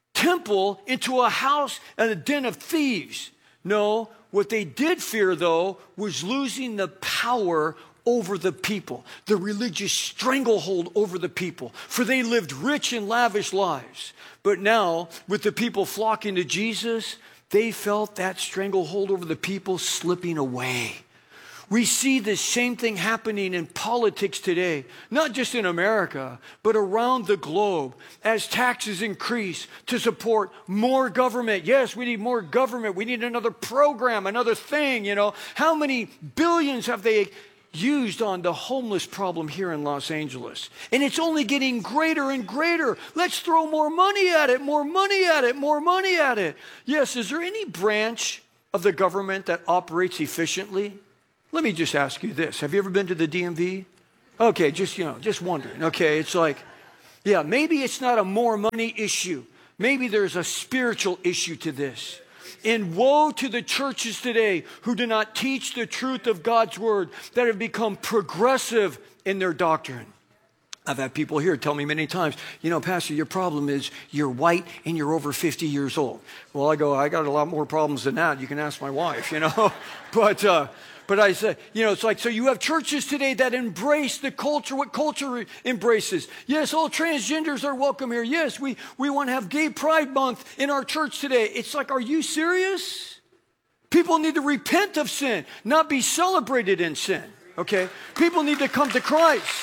temple into a house and a den of thieves. No, what they did fear, though, was losing the power over the people, the religious stranglehold over the people, for they lived rich and lavish lives. But now, with the people flocking to Jesus, they felt that stranglehold over the people slipping away. We see this same thing happening in politics today, not just in America, but around the globe as taxes increase to support more government. Yes, we need more government. We need another program, another thing, you know. How many billions have they used on the homeless problem here in Los Angeles? And it's only getting greater and greater. Let's throw more money at it, more money at it, more money at it. Yes, is there any branch of the government that operates efficiently? Let me just ask you this. Have you ever been to the D M V? Okay, just, you know, just wondering. Okay, it's like, yeah, maybe it's not a more money issue. Maybe there's a spiritual issue to this. And woe to the churches today who do not teach the truth of God's word, that have become progressive in their doctrine. I've had people here tell me many times, you know, Pastor, your problem is you're white and you're over fifty years old. Well, I go, I got a lot more problems than that. You can ask my wife, you know. but uh, but I said, you know, it's like, so you have churches today that embrace the culture, what culture embraces. Yes, all transgenders are welcome here. Yes, we, we want to have Gay Pride Month in our church today. It's like, are you serious? People need to repent of sin, not be celebrated in sin, okay? People need to come to Christ.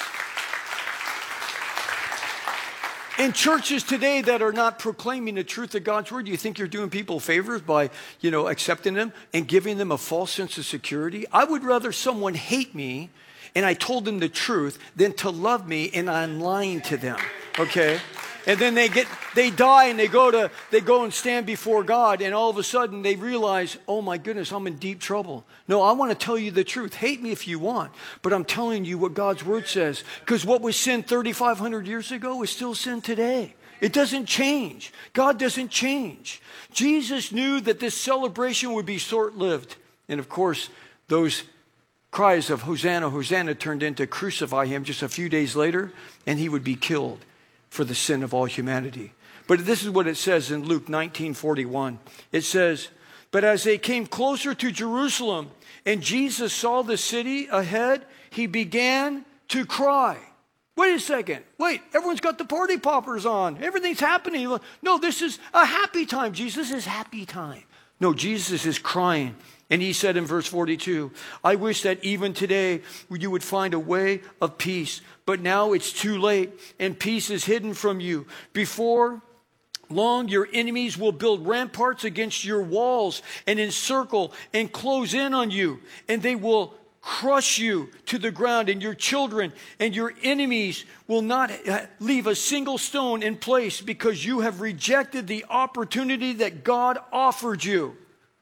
In churches today that are not proclaiming the truth of God's word, do you think you're doing people favors by, you know, accepting them and giving them a false sense of security? I would rather someone hate me and I told them the truth than to love me and I'm lying to them, okay? And then they get, they die and they go to, they go and stand before God, and all of a sudden they realize, oh my goodness, I'm in deep trouble. No, I want to tell you the truth. Hate me if you want, but I'm telling you what God's word says. Because what was sin thirty-five hundred years ago is still sin today. It doesn't change. God doesn't change. Jesus knew that this celebration would be short-lived. And of course, those cries of Hosanna, Hosanna turned into crucify him just a few days later, and he would be killed for the sin of all humanity. But this is what it says in Luke nineteen forty-one. It says, but as they came closer to Jerusalem and Jesus saw the city ahead, he began to cry. Wait a second. Wait, everyone's got the party poppers on. Everything's happening. No, this is a happy time. Jesus is happy time. No, Jesus is crying. And he said in verse forty-two, I wish that even today you would find a way of peace, but now it's too late and peace is hidden from you. Before long, your enemies will build ramparts against your walls and encircle and close in on you, and they will crush you to the ground, and your children and your enemies will not leave a single stone in place because you have rejected the opportunity that God offered you.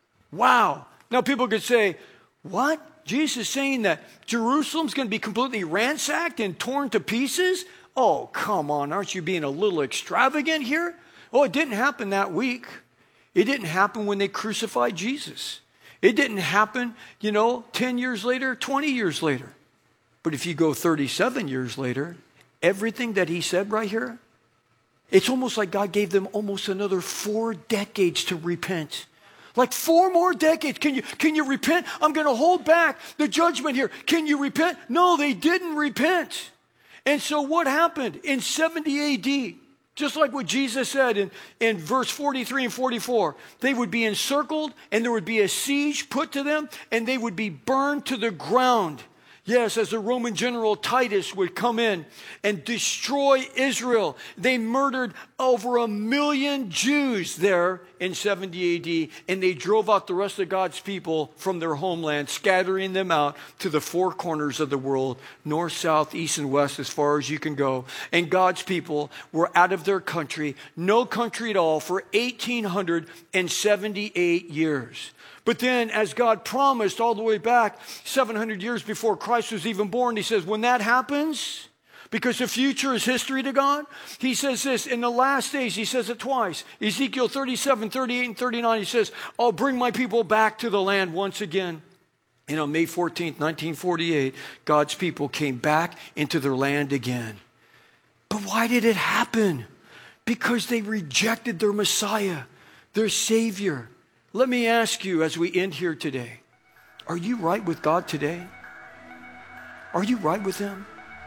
Wow. Now people could say, what? Jesus is saying that Jerusalem's going to be completely ransacked and torn to pieces? Oh, come on. Aren't you being a little extravagant here? Oh, it didn't happen that week. It didn't happen when they crucified Jesus. It didn't happen, you know, ten years later, twenty years later. But if you go thirty-seven years later, everything that he said right here, it's almost like God gave them almost another four decades to repent. Like four more decades. Can you, can you repent? I'm going to hold back the judgment here. Can you repent? No, they didn't repent. And so what happened? In seventy A D, just like what Jesus said in, in verse forty-three and forty-four, they would be encircled and there would be a siege put to them and they would be burned to the ground. Yes, as the Roman general Titus would come in and destroy Israel. They murdered over a million Jews there in seventy A D, and they drove out the rest of God's people from their homeland, scattering them out to the four corners of the world, north, south, east, and west, as far as you can go. And God's people were out of their country, no country at all, for eighteen seventy-eight years. But then, as God promised all the way back seven hundred years before Christ was even born, he says, when that happens, because the future is history to God, he says this, in the last days, he says it twice, Ezekiel thirty-seven, thirty-eight, and thirty-nine, he says, I'll bring my people back to the land once again. And on May fourteenth, nineteen forty-eight, God's people came back into their land again. But why did it happen? Because they rejected their Messiah, their Savior. Let me ask you as we end here today, are you right with God today? Are you right with Him?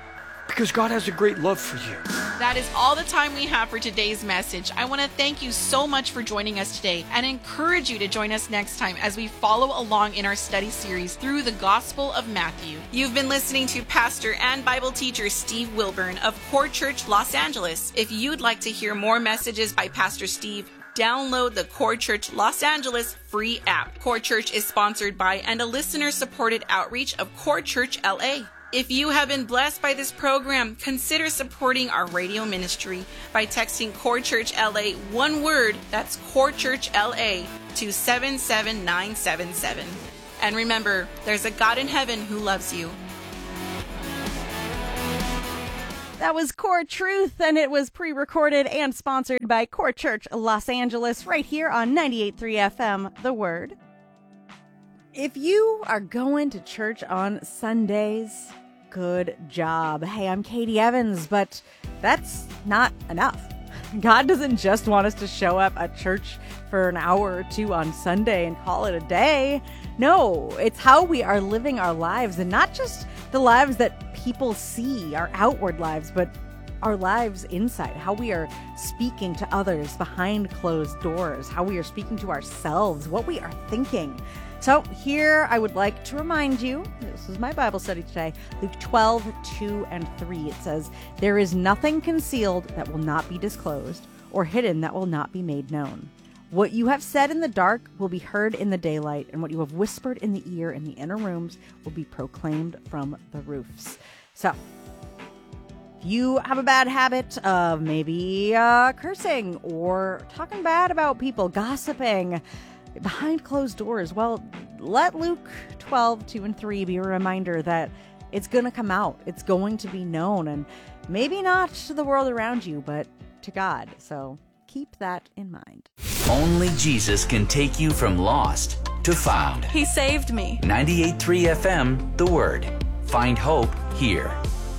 because God has a great love for you. That is all the time we have for today's message. I want to thank you so much for joining us today and encourage you to join us next time as we follow along in our study series through the Gospel of Matthew. You've been listening to Pastor and Bible teacher Steve Wilburn of Core Church Los Angeles. If you'd like to hear more messages by Pastor Steve, download the Core Church Los Angeles free app. Core Church is sponsored by and a listener-supported outreach of Core Church L A. If you have been blessed by this program, consider supporting our radio ministry by texting Core Church L A, one word, that's Core Church L A, to seven seven nine seven seven. And remember, there's a God in heaven who loves you. That was Core Truth, and it was pre-recorded and sponsored by Core Church Los Angeles right here on ninety-eight point three F M, The Word. If you are going to church on Sundays, good job. Hey, I'm Katie Evans, but that's not enough. God doesn't just want us to show up at church for an hour or two on Sunday and call it a day. No, it's how we are living our lives, and not just the lives that people see, our outward lives, but our lives inside, how we are speaking to others behind closed doors, how we are speaking to ourselves, what we are thinking. So here I would like to remind you, this is my Bible study today, Luke twelve, two and three. It says, "There is nothing concealed that will not be disclosed, or hidden that will not be made known. What you have said in the dark will be heard in the daylight, and what you have whispered in the ear in the inner rooms will be proclaimed from the roofs." So, if you have a bad habit of maybe uh, cursing or talking bad about people, gossiping behind closed doors, well, let Luke twelve, two and three be a reminder that it's going to come out. It's going to be known, and maybe not to the world around you, but to God. So keep that in mind. Only Jesus can take you from lost to found. He saved me. ninety-eight point three F M, The Word. Find hope here.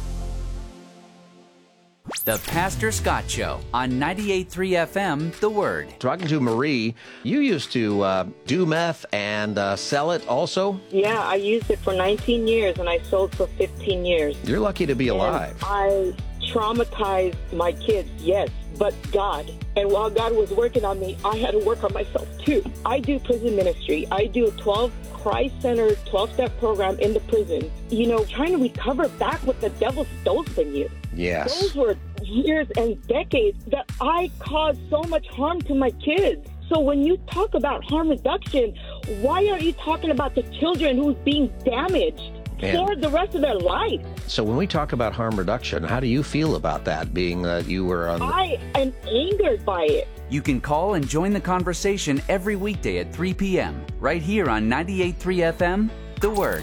The Pastor Scott Show on ninety-eight point three F M, The Word. Talking to Marie, you used to uh, do meth and uh, sell it also? Yeah, I used it for nineteen years and I sold for fifteen years. You're lucky to be alive. And I traumatized my kids, yes, but God. And while God was working on me, I had to work on myself too. I do prison ministry. I do a twelve Christ-centered twelve-step program in the prison. You know, trying to recover back what the devil stole from you. Yes. Those were years and decades that I caused so much harm to my kids. So when you talk about harm reduction, why are you talking about the children who's being damaged And for the rest of their life? So when we talk about harm reduction, how do you feel about that, being that you were on the... I am angered by it. You can call and join the conversation every weekday at three p.m. right here on ninety-eight point three F M, The Word.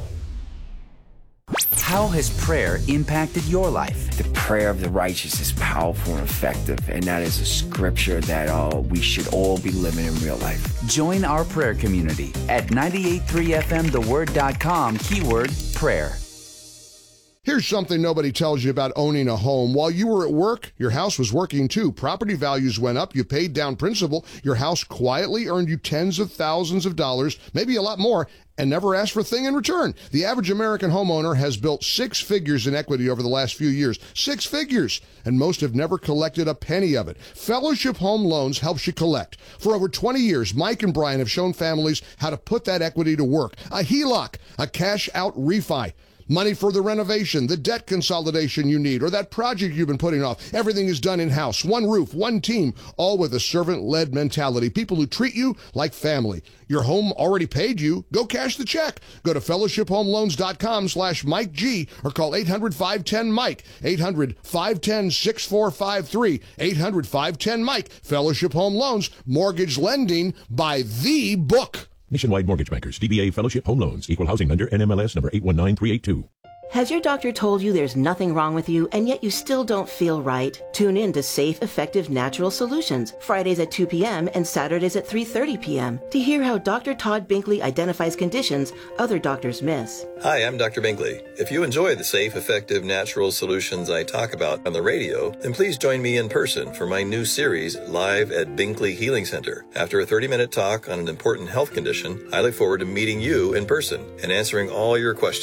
How has prayer impacted your life? The prayer of the righteous is powerful and effective, and that is a scripture that uh, we should all be living in real life. Join our prayer community at ninety-eight point three F M the word dot com, keyword prayer. Here's something nobody tells you about owning a home. While you were at work, your house was working too. Property values went up, you paid down principal, your house quietly earned you tens of thousands of dollars, maybe a lot more, and never asked for a thing in return. The average American homeowner has built six figures in equity over the last few years. Six figures! And most have never collected a penny of it. Fellowship Home Loans helps you collect. For over twenty years, Mike and Brian have shown families how to put that equity to work. A H E L O C, a cash-out refi. Money for the renovation, the debt consolidation you need, or that project you've been putting off. Everything is done in-house. One roof, one team, all with a servant-led mentality. People who treat you like family. Your home already paid you. Go cash the check. Go to fellowship home loans dot com slash Mike G or call eight hundred, five one zero, Mike. eight hundred, five one zero, six four five three. eight hundred, five one zero, Mike. Fellowship Home Loans. Mortgage lending by the book. Nationwide Mortgage Bankers, D B A Fellowship Home Loans, Equal Housing Lender, N M L S number eight one nine three eight two. Has your doctor told you there's nothing wrong with you and yet you still don't feel right? Tune in to Safe, Effective Natural Solutions, Fridays at two p.m. and Saturdays at three thirty p.m. to hear how Doctor Todd Binkley identifies conditions other doctors miss. Hi, I'm Doctor Binkley. If you enjoy the safe, effective, natural solutions I talk about on the radio, then please join me in person for my new series, Live at Binkley Healing Center. After a thirty-minute talk on an important health condition, I look forward to meeting you in person and answering all your questions.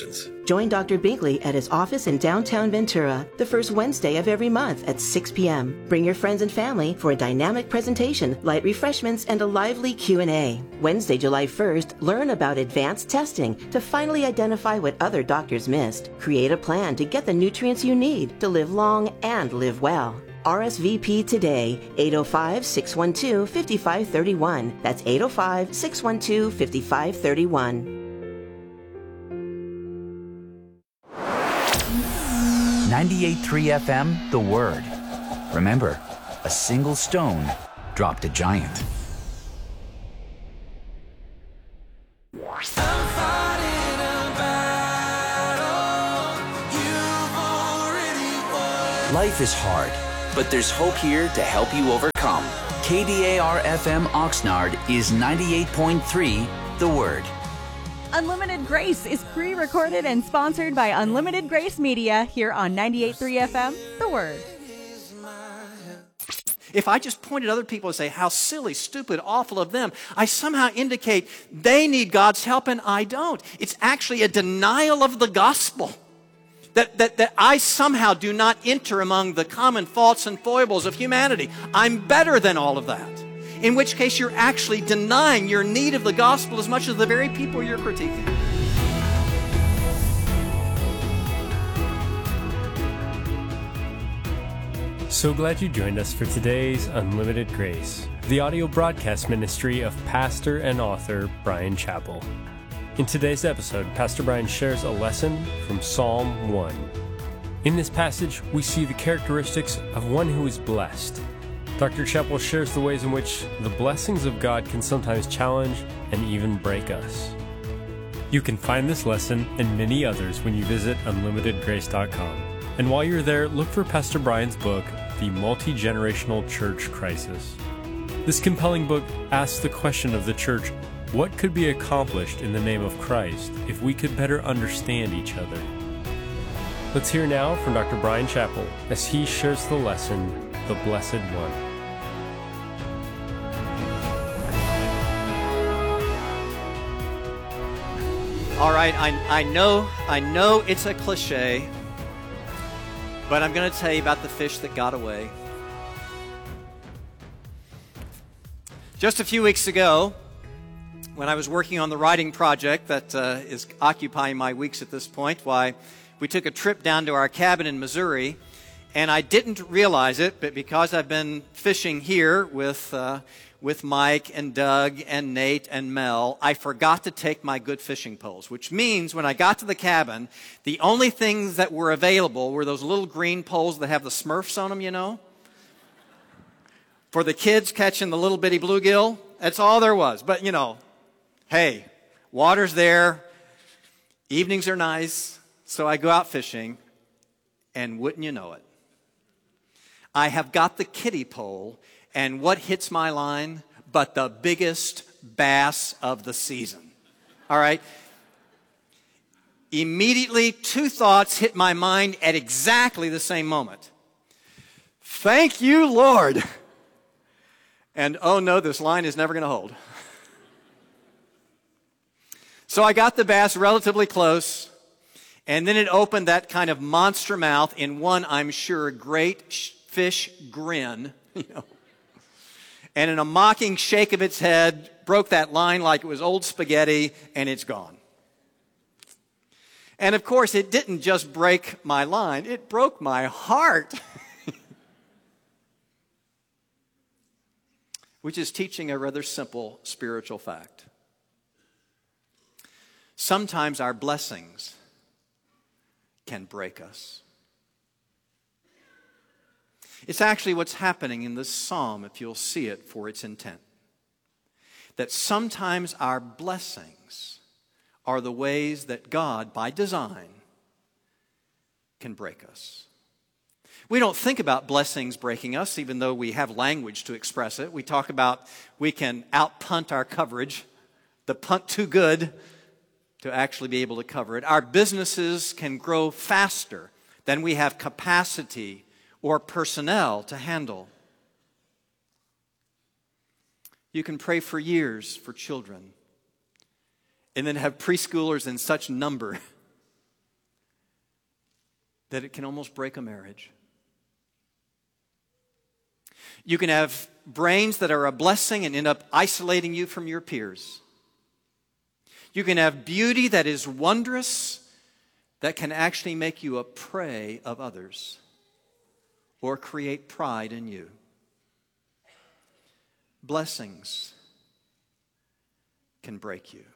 Join Doctor Binkley at his office in downtown Ventura the first Wednesday of every month at six p.m. Bring your friends and family for a dynamic presentation, light refreshments, and a lively Q and A. Wednesday, July first, learn about advanced testing to finally identify what other doctors missed. Create a plan to get the nutrients you need to live long and live well. R S V P today, eight oh five, six one two, five five three one. That's eight oh five, six one two, five five three one. ninety-eight point three F M, The Word. Remember, a single stone dropped a giant. Life is hard, but there's hope here to help you overcome. K D A R F M Oxnard is ninety-eight point three, The Word. Unlimited Grace is pre-recorded and sponsored by Unlimited Grace Media here on ninety-eight point three F M, The Word. If I just point at other people and say, how silly, stupid, awful of them, I somehow indicate they need God's help and I don't. It's actually a denial of the gospel. That, that, that I somehow do not enter among the common faults and foibles of humanity. I'm better than all of that. In which case you're actually denying your need of the gospel as much as the very people you're critiquing. So glad you joined us for today's Unlimited Grace, the audio broadcast ministry of pastor and author Bryan Chapell. In today's episode, Pastor Bryan shares a lesson from Psalm one. In this passage, we see the characteristics of one who is blessed. Doctor Chapell shares the ways in which the blessings of God can sometimes challenge and even break us. You can find this lesson and many others when you visit unlimited grace dot com. And while you're there, look for Pastor Bryan's book, The Multi-Generational Church Crisis. This compelling book asks the question of the church, what could be accomplished in the name of Christ if we could better understand each other? Let's hear now from Doctor Bryan Chapell as he shares the lesson, The Blessed One. All right, I, I know, I know it's a cliche, but I'm going to tell you about the fish that got away. Just a few weeks ago, when I was working on the writing project that uh, is occupying my weeks at this point, why we took a trip down to our cabin in Missouri, and I didn't realize it, but because I've been fishing here with uh, with Mike and Doug and Nate and Mel, I forgot to take my good fishing poles, which means when I got to the cabin, the only things that were available were those little green poles that have the Smurfs on them, you know? For the kids catching the little bitty bluegill, that's all there was. But, you know, hey, water's there, evenings are nice, so I go out fishing, and wouldn't you know it, I have got the kiddie pole, and what hits my line but the biggest bass of the season? All right? Immediately, two thoughts hit my mind at exactly the same moment. Thank you, Lord. And oh no, this line is never going to hold. So I got the bass relatively close, and then it opened that kind of monster mouth in one, I'm sure, great fish grin, you know. And in a mocking shake of its head, broke that line like it was old spaghetti, and it's gone. And of course, it didn't just break my line, it broke my heart. Which is teaching a rather simple spiritual fact. Sometimes our blessings can break us. It's actually what's happening in this psalm, if you'll see it for its intent. That sometimes our blessings are the ways that God, by design, can break us. We don't think about blessings breaking us, even though we have language to express it. We talk about we can out-punt our coverage, the punt too good to actually be able to cover it. Our businesses can grow faster than we have capacity or personnel to handle. You can pray for years for children and then have preschoolers in such number that it can almost break a marriage. You can have brains that are a blessing and end up isolating you from your peers. You can have beauty that is wondrous that can actually make you a prey of others or create pride in you. Blessings can break you.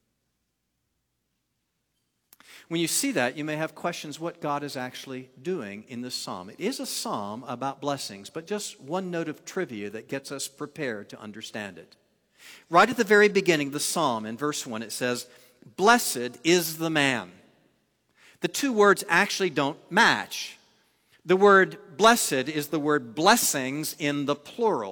When you see that, you may have questions what God is actually doing in this psalm. It is a psalm about blessings, but just one note of trivia that gets us prepared to understand it. Right at the very beginning of the psalm, in verse one, it says, "Blessed is the man." The two words actually don't match. The word blessed is the word blessings in the plural.